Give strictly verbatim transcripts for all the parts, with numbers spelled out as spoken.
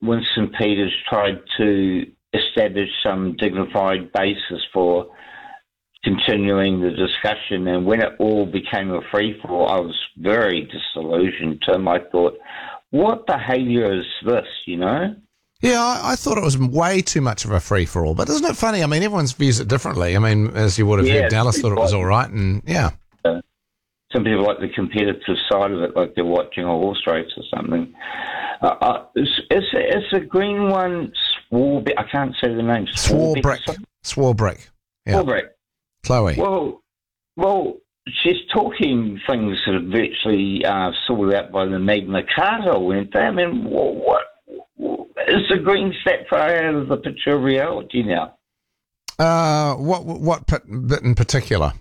Winston Peters tried to establish some dignified basis for continuing the discussion, and when it all became a free-for-all, I was very disillusioned, Tim. I thought, what behaviour is this, you know? Yeah, I, I thought it was way too much of a free-for-all, but isn't it funny? I mean, everyone views it differently. I mean, as you would have Yeah, heard, Dallas thought it was all right, and yeah. Uh, some people like the competitive side of it, like they're watching a horse race or something. Uh, uh, is, is, is the green one Swarbrick? I can't say the name. Swarbrick. Swarbrick. Yeah. Swarbrick. Chloe. Well, well, she's talking things that are virtually uh, sorted out by the Magna Carta, weren't they? I mean, what, what is the green stat far out of the picture of reality now? Uh, what what bit in particular?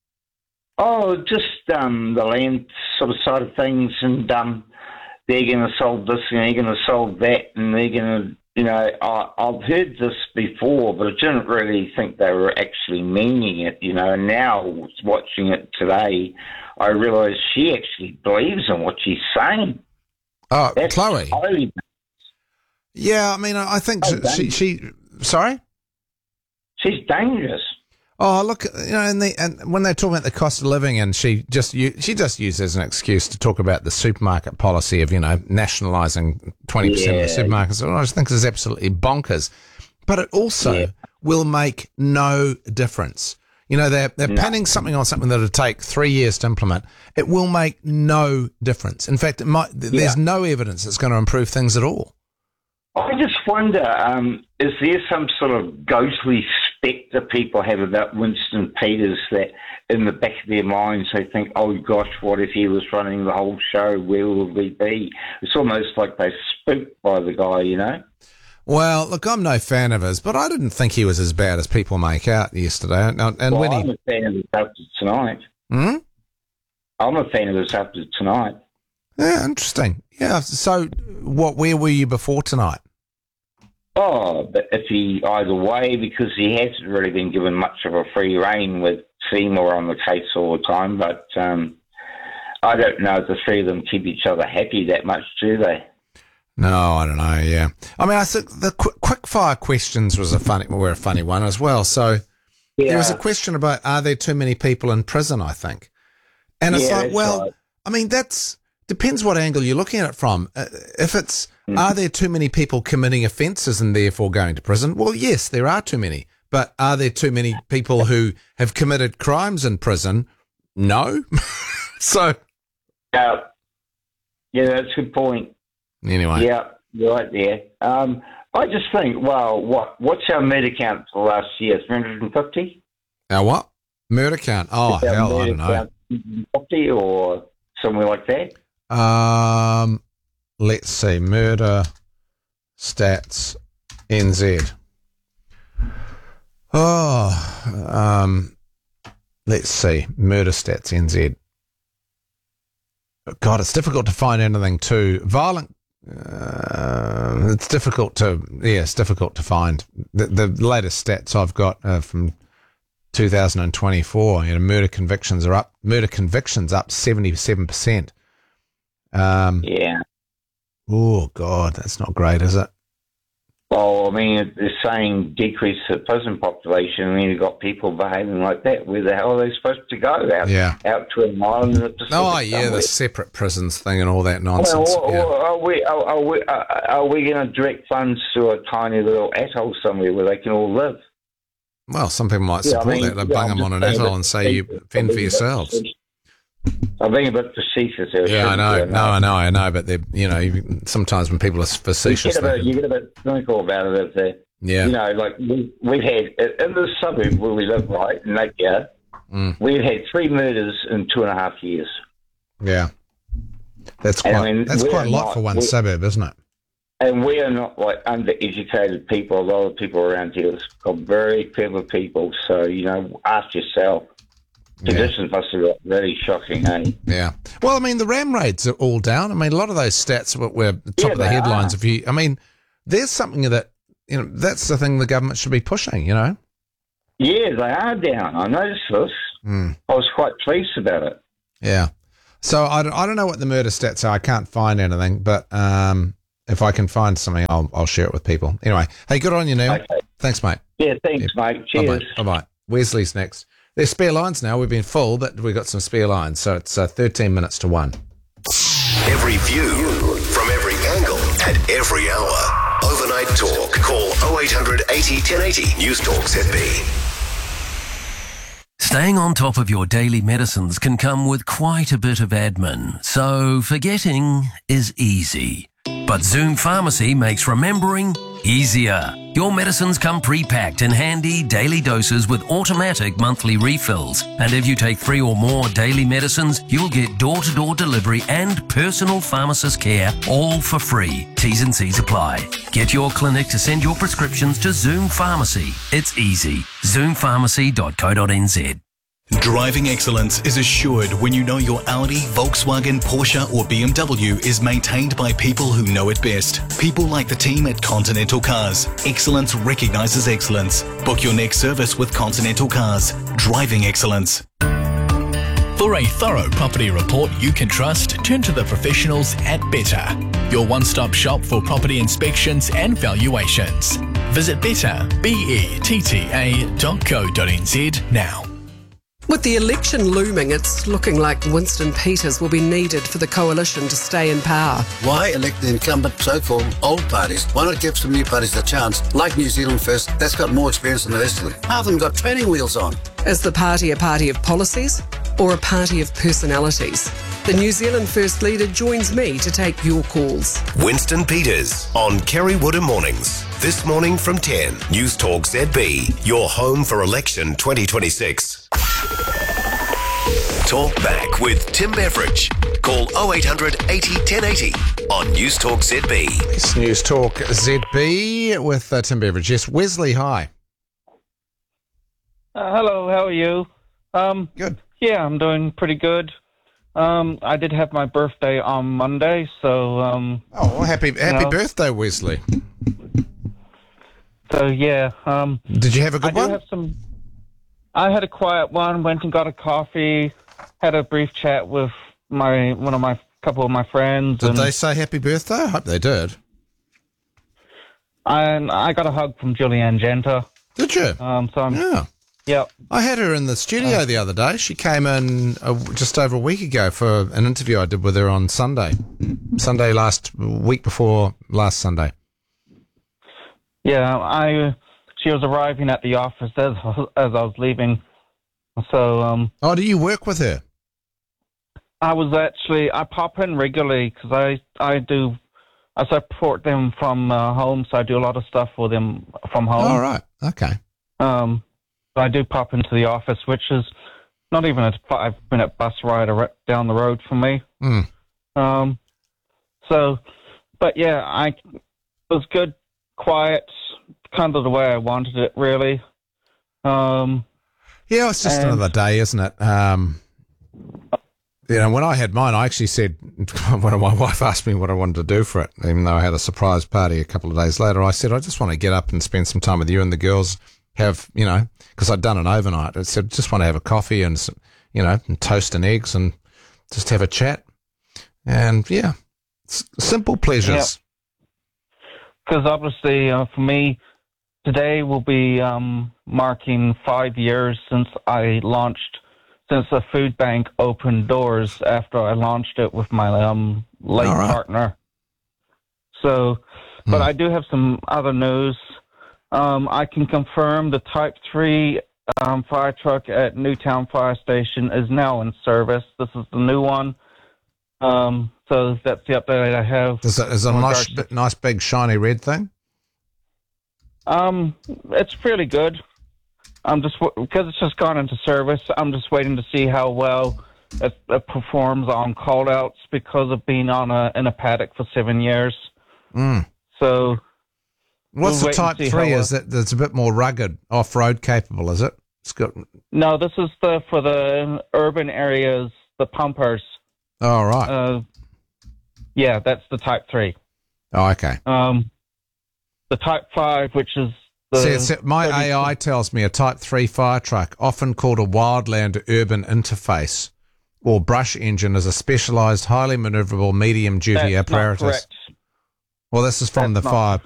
Oh, just um, the land sort of side of things, and um, they're going to solve this and they're going to solve that, and they're going to, you know, I, I've heard this before, but I didn't really think they were actually meaning it, you know, and now watching it today, I realise she actually believes in what she's saying. Oh, That's Chloe. Totally, Yeah, I mean, I think so she, she, she, sorry? she's dangerous. Oh, look, you know, and, the, and when they talk about the cost of living, and she just u- she just used as an excuse to talk about the supermarket policy of, you know, nationalising twenty percent Yeah. of the supermarkets. I just think this is absolutely bonkers. But it also Yeah. will make no difference. You know, they're, they're No. pinning something on something that will take three years to implement. It will make no difference. In fact, it might, th- there's Yeah. no evidence it's going to improve things at all. I just wonder, um, is there some sort of ghostly spectre people have about Winston Peters that in the back of their minds they think, oh gosh, what if he was running the whole show? Where would we be? It's almost like they're spooked by the guy, you know? Well, look, I'm no fan of his, but I didn't think he was as bad as people make out yesterday. And, and Well, when I'm he, a fan of his after tonight. hmm? I'm a fan of his after tonight. Yeah, interesting. Yeah. So, what? Where were you before tonight? Oh, but if he either way, because he hasn't really been given much of a free rein with Seymour on the case all the time, but um, I don't know if the three of them keep each other happy that much, do they? No, I don't know. Yeah, I mean, I think the qu- quick fire questions was a funny, were a funny one as well. So Yeah. there was a question about are there too many people in prison? I think, and it's Yeah, like, that's well, right. I mean, that's depends what angle you're looking at it from. Uh, if it's Mm. are there too many people committing offences and therefore going to prison? Well, yes, there are too many. But are there too many people who have committed crimes in prison? No. So Yeah, yeah, that's a good point. anyway, Yeah, you're right there. Um, I just think, well, what what's our murder count for last year? three hundred fifty? our what murder count? Oh hell, I don't know. fifty or somewhere like that? Um, let's see, murder stats N Z. Oh, um, let's see, murder stats N Z. God, it's difficult to find anything too violent. Uh, it's difficult to, yeah, it's difficult to find. The, the latest stats I've got are from two thousand twenty-four. You know, murder convictions are up. Murder convictions up seventy-seven percent. Um, Yeah. Oh God, that's not great, is it? Well, I mean, they're saying decrease the prison population, and then you've got people behaving like that. Where the hell are they supposed to go? Out, Yeah. out to an island in the Pacific Oh yeah, somewhere? the separate prisons thing and all that nonsense. Well, yeah. or are we are, are we are, are we going to direct funds to a tiny little atoll somewhere where they can all live? Well, some people might Yeah, I support mean, that. They yeah, bung I'm them on just an saying atoll that- and say you fend for yourselves. I'm being a bit facetious there. Yeah, I shouldn't know. you? No, I know, I know. But they, you know, you- sometimes when people are You facetious, get, a they bit, you get a bit cynical about it. If they, yeah, You know, like we, we've had, in the suburb where we live, right, in Napier, Mm. we've had three murders in two and a half years. yeah. That's And I quite. mean, that's we're quite a lot not- for one we- suburb, isn't it? And we are not like undereducated people. A lot of people around here have got very clever people. So, you know, ask yourself. Conditions must have got really shocking, eh? Yeah. Well, I mean, the ram raids are all down. I mean, a lot of those stats were, were at the top Yeah, of the they headlines. are. If you, I mean, there's something that you know. That's the thing the government should be pushing. You know. Yeah, they are down. I noticed this. Mm. I was quite pleased about it. Yeah. So I don't, I don't know what the murder stats are. I can't find anything, but um, if I can find something, I'll I'll share it with people. Anyway, hey, good on you, Neil. Okay. Thanks, mate. Yeah, thanks, yeah. mate. Cheers. Bye bye. Wesley's next. There's spare lines now. We've been full, but we've got some spare lines, so it's uh, thirteen minutes to one. Every view from every angle at every hour. Overnight Talk. Call oh eight hundred eighty ten eighty. News Talk Z B. Staying on top of your daily medicines can come with quite a bit of admin, so forgetting is easy. But Zoom Pharmacy makes remembering easier. Your medicines come pre-packed in handy daily doses with automatic monthly refills. And if you take three or more daily medicines, you'll get door-to-door delivery and personal pharmacist care all for free. T's and C's apply. Get your clinic to send your prescriptions to Zoom Pharmacy. It's easy. zoom pharmacy dot co dot n z. Driving excellence is assured when you know your Audi, Volkswagen, Porsche or B M W is maintained by people who know it best. People like the team at Continental Cars. Excellence recognises excellence. Book your next service with Continental Cars. Driving excellence. For a thorough property report you can trust, turn to the professionals at Better, your one-stop shop for property inspections and valuations. Visit better, B E T T A dot co dot n z now. With the election looming, it's looking like Winston Peters will be needed for the coalition to stay in power. Why elect the incumbent so-called old parties? Why not give some new parties a chance, like New Zealand First? That's got more experience than the rest of them. Half of them got training wheels on. Is the party a party of policies or a party of personalities? The New Zealand First leader joins me to take your calls. Winston Peters on Kerry Woodham Mornings. This morning from ten. News Talk Z B. Your home for election twenty twenty-six. Talk back with Tim Beveridge. Call oh eight hundred eighty ten eighty on News Talk Z B. It's News Talk Z B with uh, Tim Beveridge. Yes, Wesley, hi. Uh, hello, how are you? Um, good. Yeah, I'm doing pretty good. Um, I did have my birthday on Monday, so... Um, oh, well, happy happy know, birthday, Wesley. So, yeah. Um, did you have a good I one? Do have some, I had a quiet one, went and got a coffee, had a brief chat with my one of my couple of my friends. Did and, they say happy birthday? I hope they did. And I got a hug from Julianne Genter. Did you? Um, so I'm, yeah. Yep. I had her in the studio uh, the other day. She came in uh, just over a week ago for an interview I did with her on Sunday. Sunday last week before last Sunday. Yeah, I. She was arriving at the office as as I was leaving. So. Um, oh, do you work with her? I was actually I pop in regularly because I I do I support them from uh, home, so I do a lot of stuff for them from home. Oh, right. Okay. Um. I do pop into the office, which is not even a five-minute bus ride down the road from me. Mm. Um, so, but yeah, I it was good, quiet, kind of the way I wanted it, really. Um, yeah, it's just and, another day, isn't it? Um, you know, when I had mine, I actually said, when my wife asked me what I wanted to do for it, even though I had a surprise party a couple of days later, I said, I just want to get up and spend some time with you and the girls. Have, you know, because I'd done an overnight. I said, just want to have a coffee and, some, you know, and toast and eggs and just have a chat. And, yeah, s- simple pleasures. Because yeah. obviously, uh, for me, today will be um, marking five years since I launched, since the food bank opened doors after I launched it with my um, late right. partner. So, but mm. I do have some other news. Um, I can confirm the Type three um, fire truck at Newtown Fire Station is now in service. This is the new one. Um, so that's the update I have. Is it, is it a nice, to, nice big shiny red thing? Um, it's pretty good. I'm just because it's just gone into service. I'm just waiting to see how well it, it performs on call-outs because of being on a in a paddock for seven years. Mm. So. What's we'll the Type three? Is it that's a bit more rugged, off-road capable, is it? It's got... No, this is the for the urban areas, the pumpers. Oh, right. Uh, yeah, that's the Type three. Oh, okay. Um, the Type five, which is the... See, it's, my A I tells me a Type three fire truck, often called a wildland-urban interface or brush engine, is a specialised, highly manoeuvrable, medium-duty that's apparatus. Not correct. Well, this is from That's the not- fire